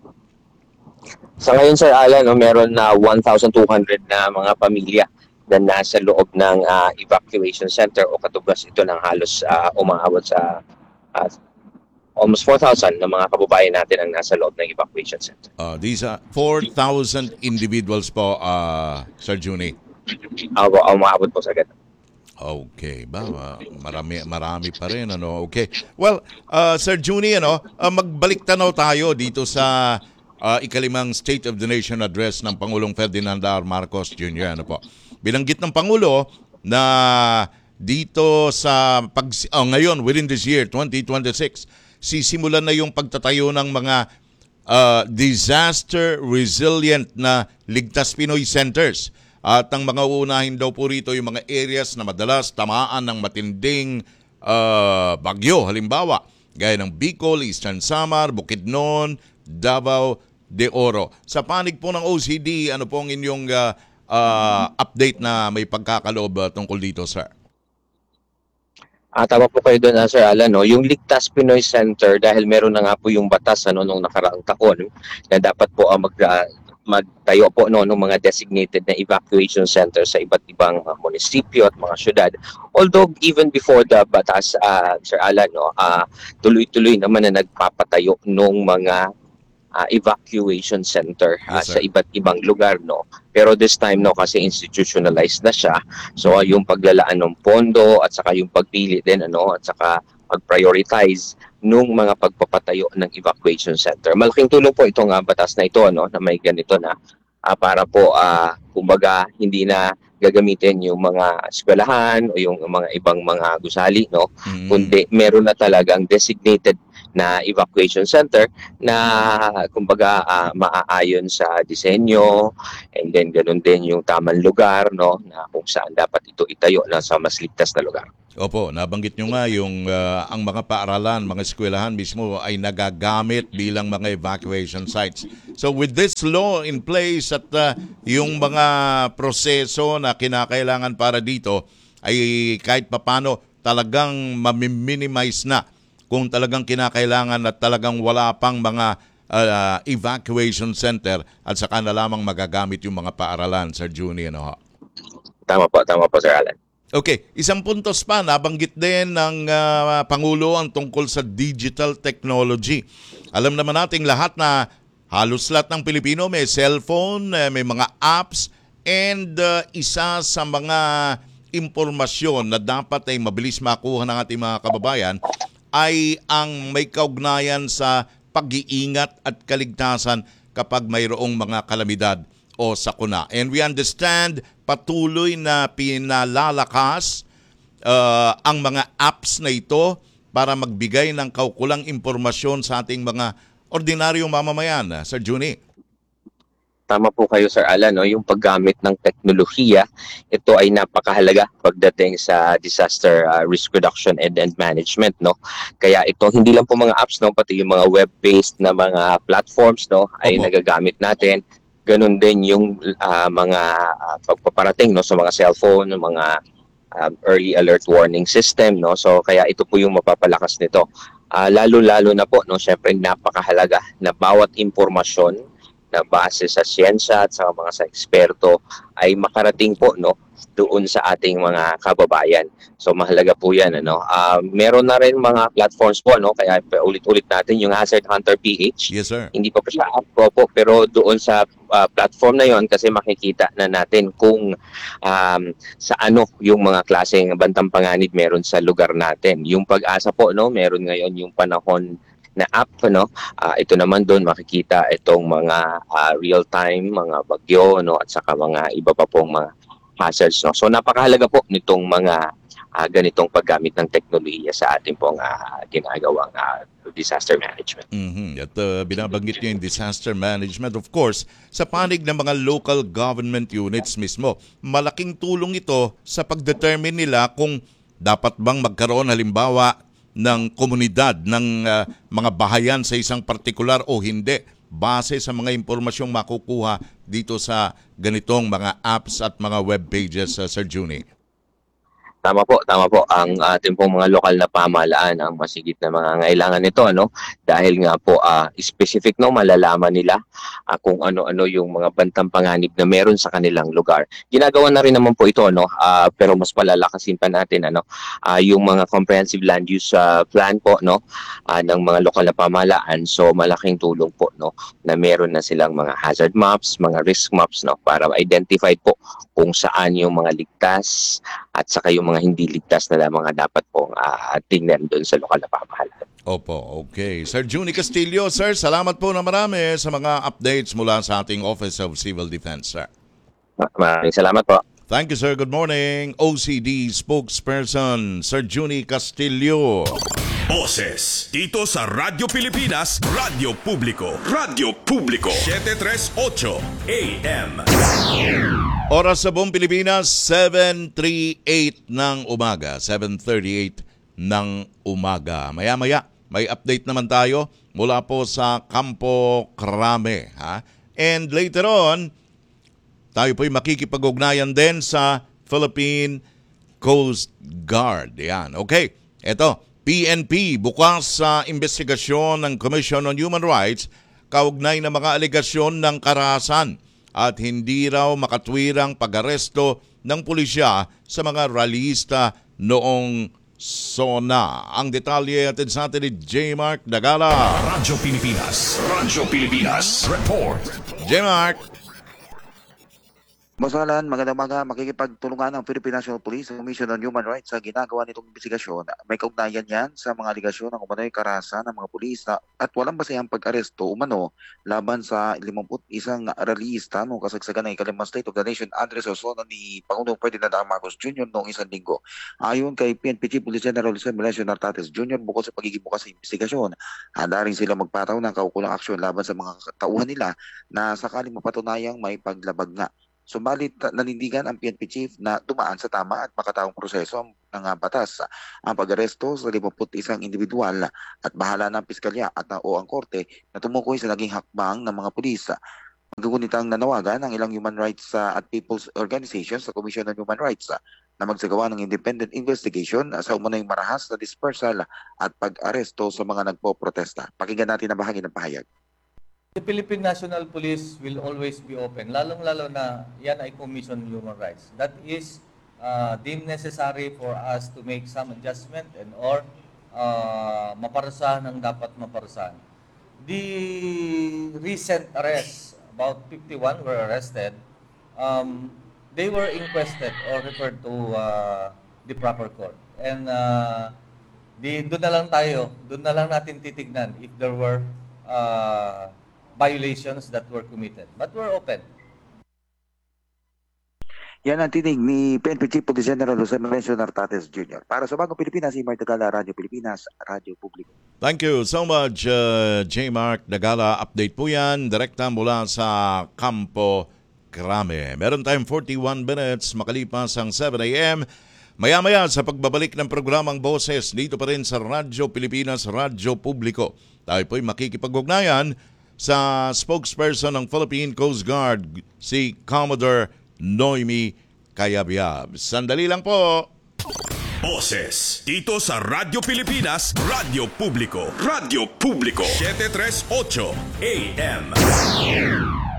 Sa ngayon, Sir Alan, no, meron na one thousand two hundred na mga pamilya na nasa loob ng uh, evacuation center o katubas ito ng halos uh, umaabot sa uh, almost four thousand na mga kababayan natin ang nasa loob ng evacuation center. Uh, these are four thousand individuals po, uh, Sir Juni. Uh, umaabot po sa ganun. Okay, ba marami marami pa rin, ano. Okay. Well, uh, Sir Juni, ano, uh, magbalik tanaw tayo dito sa uh, ikalimang State of the Nation address ng Pangulong Ferdinand R. Marcos Junior Ano po. Binanggit ng Pangulo na dito sa pag oh, ngayon within this year twenty twenty-six, sisimulan na yung pagtatayo ng mga uh, disaster resilient na Ligtas Pinoy Centers. At ang mga uunahin daw po rito yung mga areas na madalas tamaan ng matinding uh, bagyo. Halimbawa, gaya ng Bicol, Eastern Samar, Bukidnon, Davao de Oro. Sa panig po ng O C D, ano po ang inyong uh, uh, update na may pagkakaloob uh, tungkol dito, sir? Ah, tama po kayo doon, uh, Sir Alan, no? Yung Ligtas Pinoy Center, dahil meron na nga po yung batas, ano, nung nakaraang taon na dapat po uh, mag, uh, magtayo po, no, ng mga designated na evacuation center sa iba't ibang uh, munisipyo at mga syudad. Although even before the batas, uh, Sir Alan, no, uh, tuloy-tuloy naman na nagpapatayo ng mga uh, evacuation center uh, Yes, sa iba't ibang lugar, no. Pero this time, no, kasi institutionalized na siya. So uh, yung paglalaan ng pondo at saka yung pagpili din, ano, at saka pag-prioritize nung mga pagpapatayo ng evacuation center. Malaking tulong po itong uh, batas na ito, no, na may ganito na uh, para po uh, kumbaga hindi na gagamitin yung mga eskwelahan o yung mga ibang mga gusali, no, mm. kundi meron na talagang designated na evacuation center na kumbaga uh, maaayon sa disenyo, and then ganun din yung tamang lugar, no, na kung saan dapat ito itayo na sa mas ligtas na lugar. Opo, nabanggit nyo nga yung uh, ang mga paaralan, mga eskwelahan mismo ay nagagamit bilang mga evacuation sites. So with this law in place at uh, yung mga proseso na kinakailangan para dito ay kahit papano talagang ma-minimize na kung talagang kinakailangan at talagang wala pang mga uh, evacuation center at saka na lamang magagamit yung mga paaralan, Sir Juni, ano ho? Tama po, tama po, Sir Alan. Okay, isang puntos pa, nabanggit din ng uh, Pangulo ang tungkol sa digital technology. Alam naman nating lahat na halos lahat ng Pilipino may cellphone, may mga apps, and uh, isa sa mga impormasyon na dapat ay mabilis makuha ng ating mga kababayan ay ang may kaugnayan sa pag-iingat at kaligtasan kapag mayroong mga kalamidad o sakuna. And we understand patuloy na pinalalakas uh, ang mga apps na ito para magbigay ng kaukulang impormasyon sa ating mga ordinaryong mamamayan. Sir Juni. Tama po kayo, Sir Alan, no? Yung paggamit ng teknolohiya, ito ay napakahalaga pagdating sa disaster uh, risk reduction and, and management, no? Kaya ito hindi lang po mga apps, no, pati yung mga web-based na mga platforms, no, ay Opo. nagagamit natin. Ganun din yung uh, mga uh, pagpaparating, no, sa mga cellphone, mga um, early alert warning system, no. So kaya ito po yung mapapalakas nito. Uh, lalo-lalo na po, no, syempre napakahalaga na bawat impormasyon na base sa siyensya at sa mga sa eksperto ay makarating po, no, doon sa ating mga kababayan. So mahalaga po 'yan, ano. Uh, meron na rin mga platforms po, no, kaya ulit-ulit natin yung Hazard Hunter P H. Yes, sir. Hindi pa po siya app po, po pero doon sa uh, platform na 'yon kasi makikita na natin kung um, sa ano yung mga klaseng bantang panganib meron sa lugar natin. Yung Pag-asa po, no, meron ngayon yung Panahon na app, no. Uh, ito naman doon makikita itong mga uh, real-time mga bagyo, no, at saka mga iba pa pong mga hazards, no. So napakahalaga po nitong mga uh, ganitong paggamit ng teknolohiya sa ating pong uh, ginagawang uh, disaster management. Mm-hmm. At uh, binabanggit niyo yung disaster management, of course, sa panig ng mga local government units mismo. Malaking tulong ito sa pagdetermine nila kung dapat bang magkaroon halimbawa ng komunidad ng uh, mga bahayan sa isang partikular o hindi, base sa mga impormasyong makukuha dito sa ganitong mga apps at mga web pages, uh, Sir Juni. Tama po, tama po. Ang ating pong mga lokal na pamahalaan ang masigit na mga ngailangan nito, ano? Dahil nga po uh, specific, no, malalaman nila uh, kung ano-ano yung mga bantang panganib na meron sa kanilang lugar. Ginagawa na rin naman po ito, no? Uh, pero mas palalakasin pa natin, ano? Uh, yung mga comprehensive land use uh, plan po, no? Uh, ng mga lokal na pamahalaan. So malaking tulong po, no, na meron na silang mga hazard maps, mga risk maps, no, para identify po kung saan yung mga ligtas at saka yung mga hindi ligtas na mga dapat pong uh, tingnan doon sa lokal na pamahalaan. Opo, okay. Sir Juni Castillo, sir, salamat po na marami sa mga updates mula sa ating Office of Civil Defense, sir. Maraming salamat po. Thank you, sir. Good morning. O C D spokesperson, Sir Juni Castillo. Boses dito sa Radyo Pilipinas, Radyo Publiko, Radyo Publiko, seven thirty-eight A M. Oras sa buong Pilipinas, seven thirty-eight ng umaga. seven thirty-eight ng umaga. Maya-maya, may update naman tayo mula po sa Campo Crame. Ha? And later on, tayo po'y makikipag-ugnayan din sa Philippine Coast Guard. Yan. Okay, eto. P N P bukas sa investigasyon ng Commission on Human Rights kaugnay ng mga alegasyon ng karahasan at hindi raw makatwirang pag-aresto ng pulisya sa mga rallyista noong SONA. Ang detalye atin sa atin ni J. Mark Dagala. Radyo Pilipinas, Radyo Pilipinas, report. J. Mark. Masalan, magandang mga makikipagtulungan ng Philippine National Police sa Commission on Human Rights sa ginagawa nitong investigasyon. May kaugnayan yan sa mga aligasyon ng umano'y karahasan ng mga pulis na, at walang basehang pag-aresto umano laban sa limampu't isang rallyista noong kasagsagan ng ikalimang State of the Nation address o SONA ni Pangulong Ferdinand R. Marcos Junior noong isang linggo. Ayon kay P N P Chief Police General Jose Melencio Nartates Junior, bukod sa pagiging bukas sa investigasyon, handa rin sila magpataw ng kaukulang aksyon laban sa mga tauhan nila na sakaling mapatunayang may paglabag nga. Subalit nanindigan ang P N P Chief na dumaan sa tama at makataong proseso ng batas ang pag-aresto sa limampu't isang individual at bahala ng piskalya at o ang korte na tumukoy sa naging hakbang ng mga pulis. Magkukunitang nanawagan ng ilang human rights uh, at people's organizations sa Commission on Human Rights uh, na magsagawa ng independent investigation uh, sa umunay marahas na dispersal at pag-aresto sa mga nagpo-protesta. Pakinggan natin ang bahagi ng pahayag. The Philippine National Police will always be open, lalong-lalo na yan ay Commission on Human Rights. That is uh, deemed necessary for us to make some adjustment and or uh, maparusahan ang dapat maparusahan. The recent arrests, about fifty-one were arrested. Um, they were inquested or referred to uh, the proper court. And uh, di, doon na lang tayo, doon na lang natin titignan if there were uh, violations that were committed. But we're open. Yan ang tinig ni P N P Chief Police General Jose Melencio Nartates Junior Para sa Bagong Pilipinas, si Mark Dagala, Radyo Pilipinas, Radyo Publiko. Thank you so much, uh, J. Mark Dagala. Update po yan, direkta mula sa Campo Crame. Meron tayong forty-one minutes makalipas ang seven A M Maya-maya sa pagbabalik ng programang Boses dito pa rin sa Radyo Pilipinas, Radyo Publiko. Tayo po'y makikipag-ugnayan sa spokesperson ng Philippine Coast Guard, si Commodore Noemi Cayabyab. Sandali lang po. Boses dito sa Radyo Pilipinas, Radyo Publiko, Radyo Publiko, seven thirty-eight A M.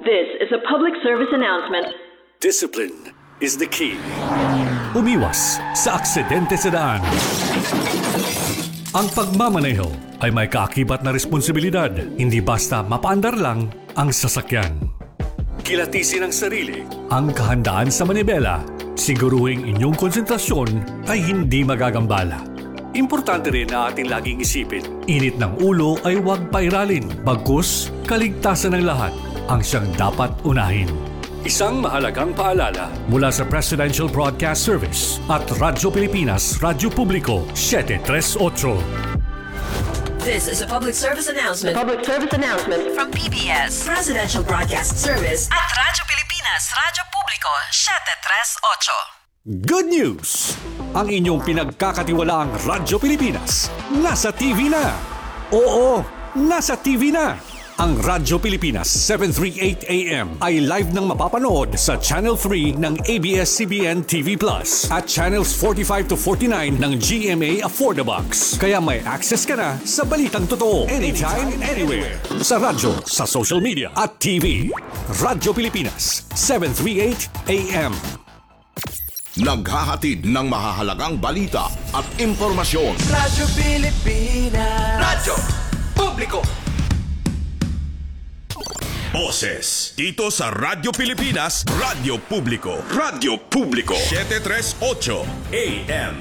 This is a public service announcement. Discipline is the key. Umiwas sa aksidente sa daan. Ang pagmamaneho ay may kaakibat na responsibilidad. Hindi basta mapaandar lang ang sasakyan. Kilatisin ang sarili, ang kahandaan sa manibela. Siguruhing inyong konsentrasyon ay hindi magagambala. Importante rin na ating laging isipin, init ng ulo ay huwag pairalin. Bagkus, kaligtasan ng lahat ang siyang dapat unahin. Isang mahalagang paalala mula sa Presidential Broadcast Service at Radyo Pilipinas, Radyo Publiko, seven thirty-eight. This is a public service announcement. Public service announcement From P B S, Presidential Broadcast Service at Radyo Pilipinas, Radyo Publiko, seven thirty-eight. Good news! Ang inyong pinagkakatiwalaang Radyo Pilipinas nasa T V na. Oo, nasa T V na. Ang Radyo Pilipinas seven thirty-eight A M ay live nang mapapanood sa Channel three ng A B S C B N T V Plus at Channels forty-five to forty-nine ng G M A Affordabox. Kaya may access ka na sa balitang totoo anytime, anywhere. Sa radyo, sa social media at T V. Radyo Pilipinas seven thirty-eight A M. Naghahatid ng mahahalagang balita at impormasyon. Radyo Pilipinas. Radyo Publiko. Boses dito sa Radyo Pilipinas, Radyo Publiko. Radyo Publiko seven thirty-eight A M.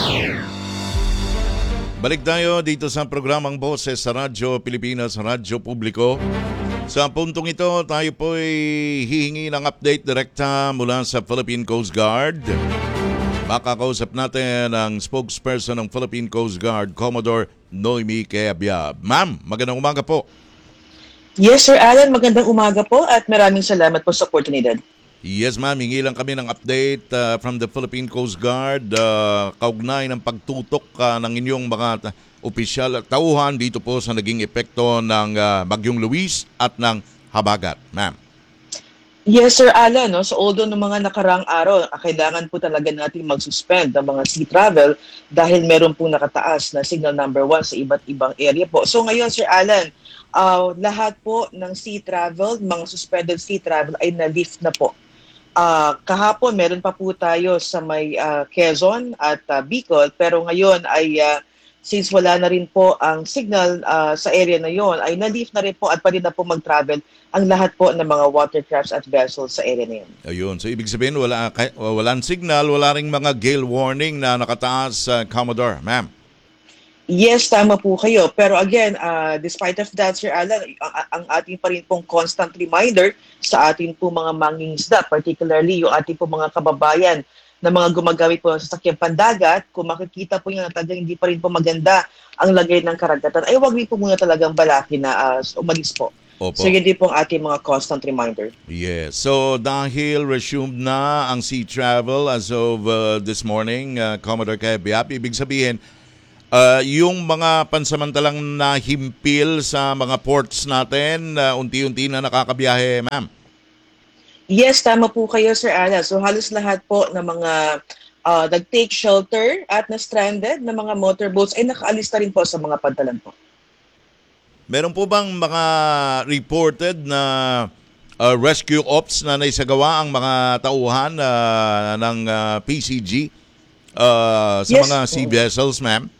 Balik tayo dito sa programang Boses sa Radyo Pilipinas, Radyo Publiko. Sa puntong ito, tayo po ay hihingi ng update direkta mula sa Philippine Coast Guard. Makakausap natin ang spokesperson ng Philippine Coast Guard, Commodore Noemi Queabia. Ma'am, magandang umaga po. Yes, Sir Alan. Magandang umaga po at maraming salamat po sa oportunidad. Yes, ma'am. Hingi lang kami ng update uh, from the Philippine Coast Guard uh, kaugnay ng pagtutok uh, ng inyong mga opisyal at tauhan dito po sa naging epekto ng uh, Bagyong Luis at ng Habagat, ma'am. Yes, Sir Alan. No? So although noong mga nakarang araw, kailangan po talaga natin mag-suspend ng mga sea travel dahil meron po nakataas na signal number one sa iba't ibang area po. So ngayon, Sir Alan, uh, lahat po ng sea travel, mga suspended sea travel ay na-lift na po. Uh, kahapon, meron pa po tayo sa may uh, Quezon at uh, Bicol, pero ngayon ay uh, since wala na rin po ang signal uh, sa area na yon, ay na-lift na rin po at pwede na po mag-travel ang lahat po ng mga watercrafts at vessels sa area na yun. Ayun. So ibig sabihin, wala, walang signal, wala rin mga gale warning na nakataas, uh, Commodore, ma'am. Yes, tama po kayo. Pero again, uh, despite of that, Sir Alan, ang, ang ating pa rin pong constant reminder sa ating po mga mangingisda, particularly yung ating po mga kababayan na mga gumagamit po sa sakyang pandagat, kung makikita po nyo na talagang hindi pa rin po maganda ang lagay ng karagatan, ay huwag rin po muna talagang balaki na uh, umalis po. Opo. So yun din po ang ating mga constant reminder. Yes. So dahil resumed na ang sea travel as of uh, this morning, uh, Commodore Queabia, ibig sabihin, Uh, yung mga pansamantalang nahimpil sa mga ports natin, uh, unti-unti na nakakabiyahe, ma'am. Yes, tama po kayo, Sir Alan. So halos lahat po ng mga uh, nag-take shelter at na-stranded na mga motorboats ay nakaalis na rin po sa mga pantalan po. Meron po bang mga reported na uh, rescue ops na naisagawa ang mga tauhan uh, ng uh, P C G uh, sa yes. mga sea vessels, ma'am?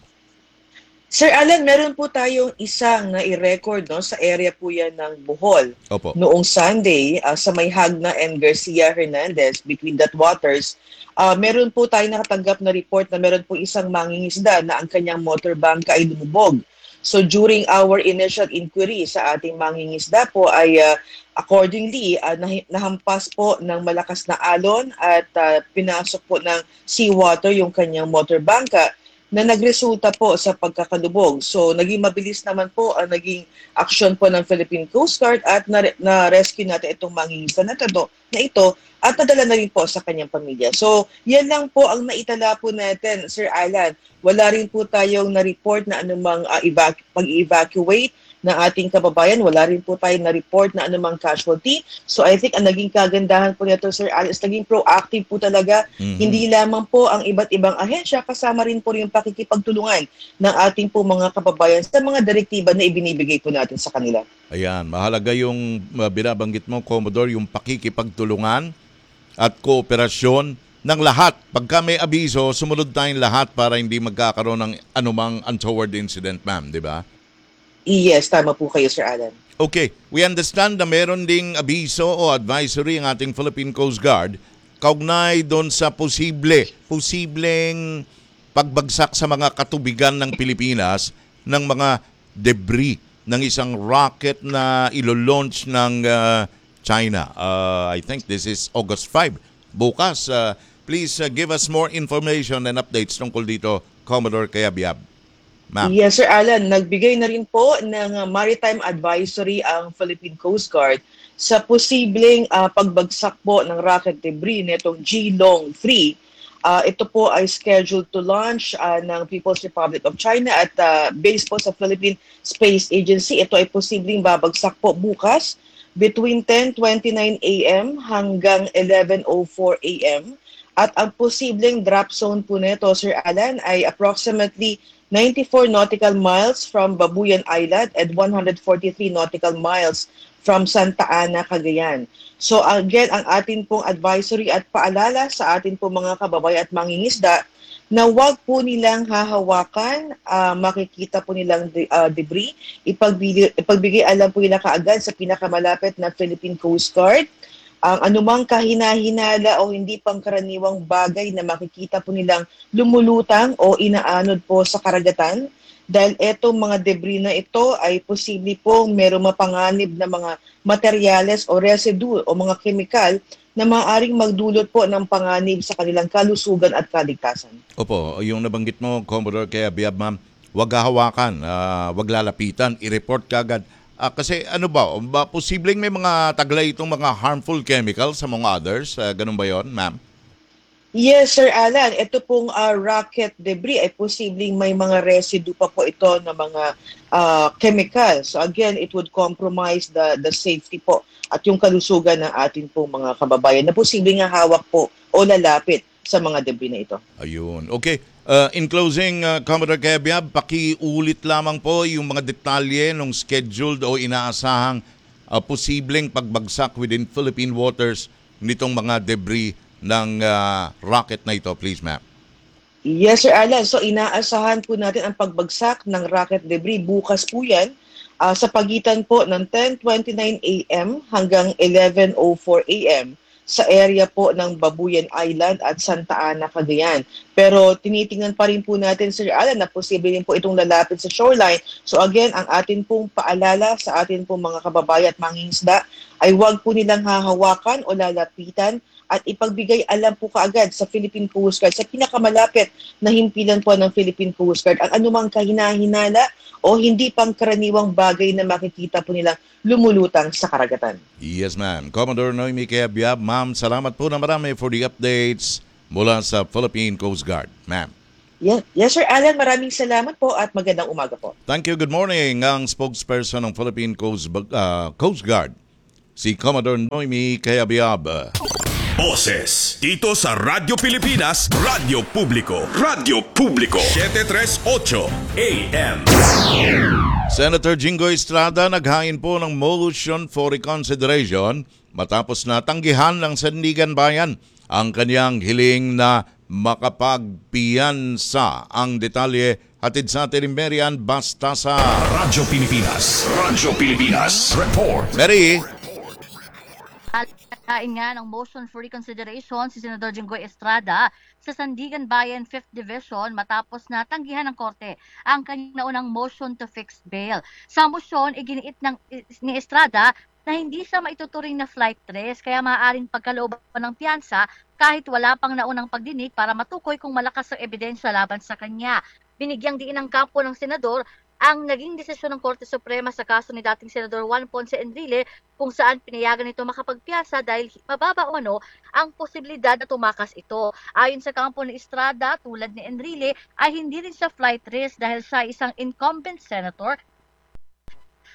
Sir Alan, meron po tayong isang na i-record no, sa area po yan ng Bohol. Opo. Noong Sunday, uh, sa may Hagna and Garcia Hernandez, between that waters, uh, meron po tayong nakatanggap na report na meron po isang mangingisda na ang kanyang motorbangka ay lumubog. So during our initial inquiry sa ating mangingisda po ay uh, accordingly, uh, nah- nahampas po ng malakas na alon at uh, pinasok po ng seawater yung kanyang motorbangka na nagresulta po sa pagkakalubog. So, naging mabilis naman po ang naging action po ng Philippine Coast Guard at na-rescue natin itong mangingisda na ito, na ito at nadala na rin po sa kanyang pamilya. So, yan lang po ang naitala po natin, Sir Alan. Wala rin po tayong na-report na anumang uh, evac- pag-evacuate ng ating kababayan. Wala rin po tayo na-report na anumang casualty. So I think ang naging kagandahan po nito, Sir Alice, naging proactive po talaga. Mhm. Hindi lamang po ang iba't ibang ahensya, kasama rin po yung pakikipagtulungan ng ating po mga kababayan sa mga direktiba na ibinibigay po natin sa kanila. Ayan, mahalaga yung uh, binabanggit mo, Commodore, yung pakikipagtulungan at kooperasyon ng lahat. Pagka may abiso, sumunod tayong lahat para hindi magkakaroon ng anumang untoward incident, ma'am, di ba? Yes, tama po kayo, Sir Alan. Okay, we understand na meron ding abiso o advisory ang ating Philippine Coast Guard kaugnay doon sa posible, posibleng pagbagsak sa mga katubigan ng Pilipinas ng mga debris ng isang rocket na ilo-launch ng uh, China. Uh, I think this is August fifth. Bukas, uh, please uh, give us more information and updates tungkol dito, Commodore Kayabyab. Ma'am. Yes, Sir Alan. Nagbigay na rin po ng uh, maritime advisory ang Philippine Coast Guard sa posibleng uh, pagbagsak po ng rocket debris nitong G-Long three. Uh, ito po ay scheduled to launch uh, ng People's Republic of China at uh, based po sa Philippine Space Agency. Ito ay posibleng babagsak po bukas between ten twenty-nine a m hanggang eleven oh four a m At ang posibleng drop zone po nito, Sir Alan, ay approximately ninety-four nautical miles from Babuyan Island and one hundred forty-three nautical miles from Santa Ana, Cagayan. So again, ang atin pong advisory at paalala sa atin pong mga kababayan at mangingisda na wag po nilang hahawakan, uh, makikita po nilang de, uh, debris, ipagbigay, ipagbigay alam po nila kaagad sa pinakamalapit na Philippine Coast Guard. Ang anumang kahina-hinala o hindi pangkaraniwang bagay na makikita po nilang lumulutang o inaanod po sa karagatan, dahil etong mga debris na ito ay posible pong merong mapanganib na mga materyales o residue o mga kemikal na maaaring magdulot po ng panganib sa kanilang kalusugan at kaligtasan. Opo, yung nabanggit mo, Commodore Kayabyab, ma'am, wag hahawakan, uh, wag lalapitan, i-report kagad. Uh, kasi ano ba, ba, posibleng may mga taglay itong mga harmful chemicals among others? Uh, ganun ba yon, ma'am? Yes, Sir Alan. Ito pong uh, rocket debris ay posibleng may mga residue pa po ito na mga uh, chemicals. So again, it would compromise the the safety po at yung kalusugan ng ating pong mga kababayan na posibleng hawak po o lalapit sa mga debris na ito. Ayun. Okay. Uh, in closing, uh, Commodore Kayabyab, pakiulit lamang po yung mga detalye ng scheduled o inaasahang uh, posibleng pagbagsak within Philippine waters nitong mga debris ng uh, rocket na ito, please, ma'am. Yes, Sir Alan. So inaasahan po natin ang pagbagsak ng rocket debris. Bukas po yan uh, sa pagitan po ng ten twenty-nine a m hanggang eleven oh four a m sa area po ng Babuyan Island at Santa Ana, Cagayan. Pero tinitingnan pa rin po natin, Sir Alan, na posible rin po itong lalapit sa shoreline. So again, ang atin pong paalala sa atin pong mga kababayan at mangingisda ay huwag po nilang hahawakan o lalapitan at ipagbigay alam po kaagad sa Philippine Coast Guard, sa pinakamalapit na himpilan po ng Philippine Coast Guard, ang anumang kahinahinala o hindi pangkaraniwang bagay na makikita po nilang lumulutang sa karagatan. Yes, ma'am. Commodore Noemi Kayabyab, ma'am, salamat po na marami for the updates mula sa Philippine Coast Guard, ma'am. Yes, yes, Sir Alan, maraming salamat po at magandang umaga po. Thank you. Good morning. Ang spokesperson ng Philippine Coast, uh, Coast Guard, si Commodore Noemi Kayabyab. Boses dito sa Radyo Pilipinas, Radyo Publiko, Radyo Publiko, seven thirty-eight A M. Senator Jingo Estrada naghain po ng motion for reconsideration matapos na tanggihan ng Sandigan Bayan ang kanyang hiling na makapagpiyansa. Ang detalye hatid sa atin ni Marian Bastasa. Radyo Pilipinas, Radyo Pilipinas, report. Mary. Kain nga ng motion for reconsideration si Senador Jinggoy Estrada sa Sandigan Bayan fifth Division matapos na tanggihan ng korte ang kanyang naunang motion to fix bail. Sa motion, iginiit ng, ni Estrada na hindi siya maituturing na flight risk kaya maaaring pagkalooban ng piyansa kahit wala pang naunang pagdinig para matukoy kung malakas ang ebidensya laban sa kanya. Binigyang diin ng kampo ng senador ang naging desisyon ng Korte Suprema sa kaso ni dating Senador Juan Ponce Enrile kung saan pinayagan nito makapagpiyasa dahil mababa o ano ang posibilidad na tumakas ito. Ayon sa kampo ni Estrada, tulad ni Enrile ay hindi rin siya flight risk dahil siya isang incumbent senator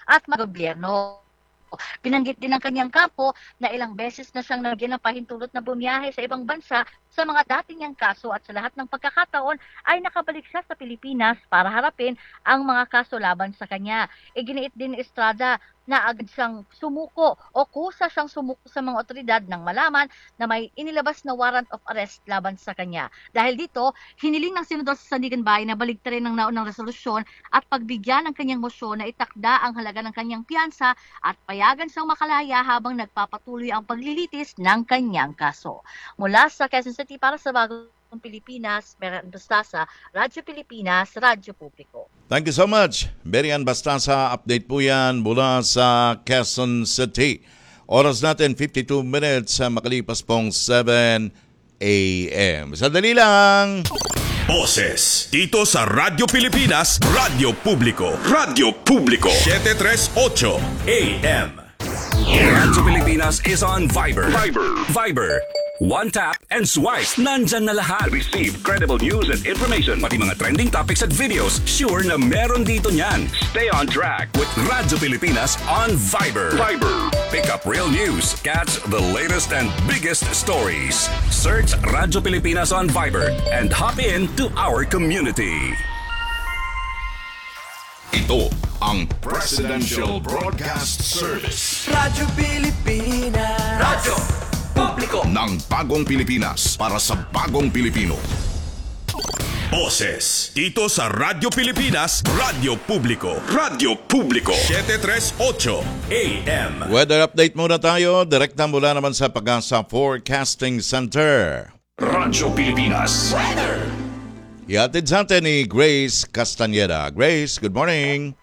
at mga gobyerno. Binanggit din ng kanyang kampo na ilang beses na siyang naging ng pahintulot na bumiyahe sa ibang bansa sa mga dating niyang kaso at sa lahat ng pagkakataon ay nakabalik siya sa Pilipinas para harapin ang mga kaso laban sa kanya. Iginiit din ni Estrada na agad siyang sumuko o kusa siyang sumuko sa mga otoridad nang malaman na may inilabas na warrant of arrest laban sa kanya. Dahil dito, hiniling ng Senador sa Sandigan Bayan na baligtarin ng naunang resolusyon at pagbigyan ng kanyang mosyon na itakda ang halaga ng kanyang piyansa at payagan siyang makalaya habang nagpapatuloy ang paglilitis ng kanyang kaso. Mula sa Quezon City para sa Bagong Pilipinas, Merian Bastasa, Radyo Pilipinas, Radyo Publiko. Thank you so much. Berian Bastasa, update po yan mula sa Quezon City. Oras natin fifty-two minutes sa makalipas pong seven a m Sandali lang. Boses dito sa Radyo Pilipinas, Radyo Publiko. Radyo Publiko, seven thirty-eight A M. Radyo Pilipinas is on Viber. Viber. Viber. One tap and swipe. Nandyan na lahat. Receive credible news and information. Pati mga trending topics at videos. Sure na meron dito niyan. Stay on track with Radyo Pilipinas on Viber. Viber. Pick up real news. Catch the latest and biggest stories. Search Radyo Pilipinas on Viber and hop in to our community. Ito ang Presidential Broadcast Service. Radyo Pilipinas. Radyo Publiko ng Bagong Pilipinas para sa Bagong Pilipino. Boses dito sa Radyo Pilipinas, Radyo Publiko. Radyo Publiko, seven thirty-eight A M. Weather update muna tayo. Direkta mula naman sa Pag-asa Forecasting Center. Radyo Pilipinas. Weather. Ihatid sa atin ni Grace Castañeda. Grace, good morning.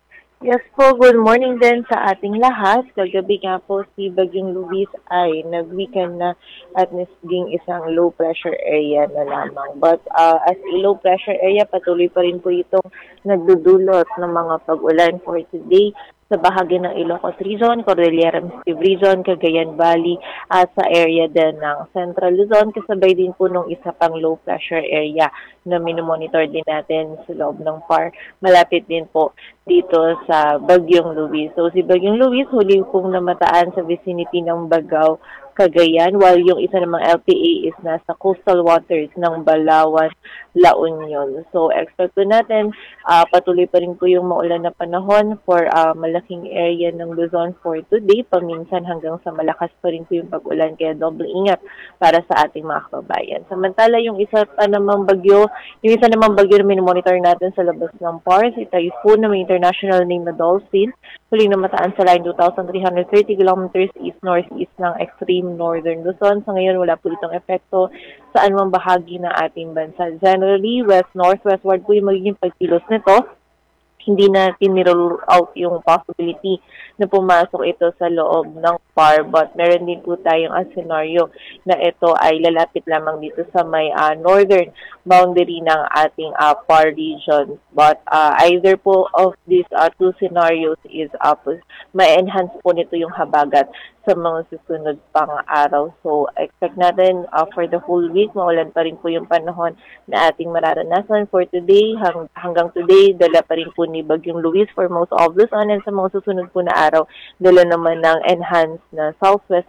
Yes po, good morning din sa ating lahat. Kagabi nga po si Bagyong Luis ay nag-weekend na at naging isang low pressure area na lamang. But uh, as a low pressure area, patuloy pa rin po itong nagdudulot ng mga pag-ulan for today sa bahagi ng Ilocos Region, Cordillera Massive Region, Cagayan Valley at sa area din ng Central Luzon, kasabay din po nung isa pang low pressure area na minomonitor din natin sa loob ng P A R. Malapit din po dito sa Bagyong Luis. So si Bagyong Luis huli pong namataan sa vicinity ng Bagao, Cagayan, while yung isa namang L P A is nasa coastal waters ng Balawan, La Union. So expect po natin uh, patuloy pa rin po yung maulan na panahon for uh, malaking area ng Luzon for today, paminsan hanggang sa malakas pa rin po yung pag-ulan, kaya double ingat para sa ating mga kababayan. Samantala yung isa pa namang bagyo, yung isa namang bagyo na minomonitor natin sa labas ng P A R, si Typhoon na may international name na Dolphin, huling namataan sa line two thousand three hundred thirty kilometers east-northeast ng extreme northern Luzon. Sa ngayon, wala po itong epekto sa anumang bahagi ng ating bansa. Generally, west-northwestward po yung magiging pagkilos nito. Hindi natin nirule out yung possibility na pumasok ito sa loob ng P A R, but meron din po tayong a scenario na ito ay lalapit lamang dito sa may uh, northern boundary ng ating uh, P A R region. But uh, either po of these uh, two scenarios is uh, ma-enhance po nito yung habagat sa mga susunod pang araw. So, expect natin uh, for the whole week, maulan pa rin po yung panahon na ating mararanasan for today. Hang, hanggang today, dala pa rin po ni Bagyong Luis for most of Luzon, and sa mga susunod po na araw, dala naman ng enhanced na southwest